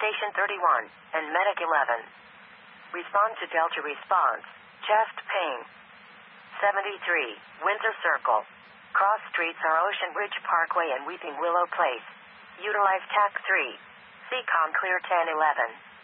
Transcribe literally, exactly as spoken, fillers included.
Station thirty-one, and Medic eleven. Respond to Delta response. Chest pain. seventy-three, Winter Circle. Cross streets are Ocean Ridge Parkway and Weeping Willow Place. Utilize T A C three. C COM clear ten eleven.